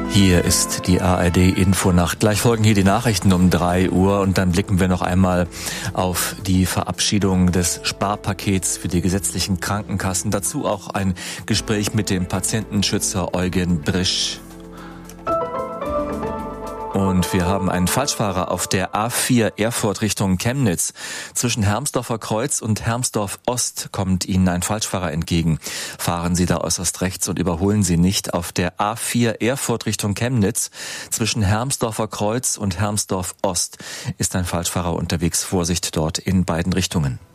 Hier ist die ARD-Infonacht. Gleich folgen hier die Nachrichten um 3 Uhr und dann blicken wir noch einmal auf die Verabschiedung des Sparpakets für die gesetzlichen Krankenkassen. Dazu auch ein Gespräch mit dem Patientenschützer Eugen Brisch. Und wir haben einen Falschfahrer auf der A4 Erfurt Richtung Chemnitz. Zwischen Hermsdorfer Kreuz und Hermsdorf Ost kommt Ihnen ein Falschfahrer entgegen. Fahren Sie da äußerst rechts und überholen Sie nicht. Auf der A4 Erfurt Richtung Chemnitz zwischen Hermsdorfer Kreuz und Hermsdorf Ost ist ein Falschfahrer unterwegs. Vorsicht dort in beiden Richtungen.